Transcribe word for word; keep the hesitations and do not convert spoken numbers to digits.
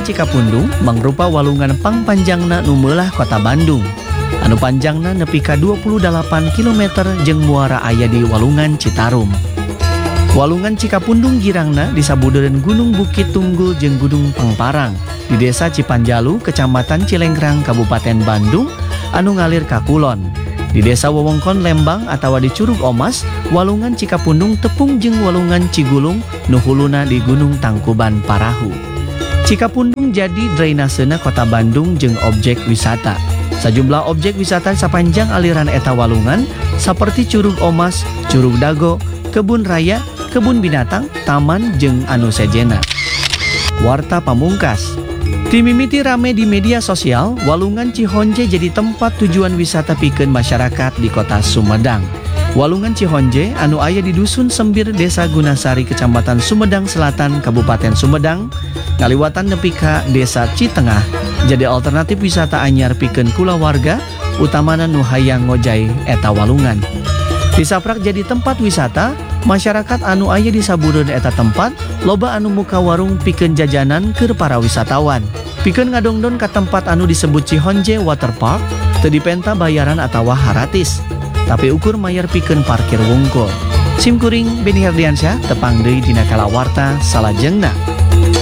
Walungan Cikapundung mangrupa walungan pangpanjangna nu meulah kota Bandung. Anu panjangna nepi ka dua puluh delapan kilometer jeung muara aya di Walungan Citarum. Walungan Cikapundung girangna disabudeureuan Gunung Bukit Tunggul jeung Gunung Pangparang di Desa Cipanjalu, Kecamatan Cilengrang, Kabupaten Bandung anu ngalir ka kulon. Di Desa Wewengkon Lembang atawa di Curug Omas, Walungan Cikapundung tepung jeung Walungan Cigulung nu huluna di Gunung Tangkuban Parahu. Cikapundung jadi drainasena kota Bandung jeung objek wisata. Sajumlah objek wisata sapanjang aliran eta walungan saperti Curug Omas, Curug Dago, Kebun Raya, Kebun Binatang, Taman jeung anu sejena. Warta pamungkas. Timimiti rame di media sosial, Walungan Cihonje jadi tempat tujuan wisata pikeun masyarakat di kota Sumedang. Walungan Cihonje anu aya di Dusun Sembir, Desa Gunasari, Kecamatan Sumedang Selatan, Kabupaten Sumedang, ngaliwatan nepi ka Desa Citengah, jadi alternatif wisata anyar pikeun kulawarga, utamana nu hayang ngojay eta walungan. Disaprak jadi tempat wisata, masyarakat anu aya di sabureun eta tempat loba anu muka warung pikeun jajanan keur para wisatawan. Pikeun ngadongdon ka tempat anu disebut Cihonje Waterpark, teu dipenta bayaran atawa haratis, tapi ukur mayar pikeun parkir wungkul. Simkuring Beni Herdiansyah tepang deui dina kalawarta salajengna.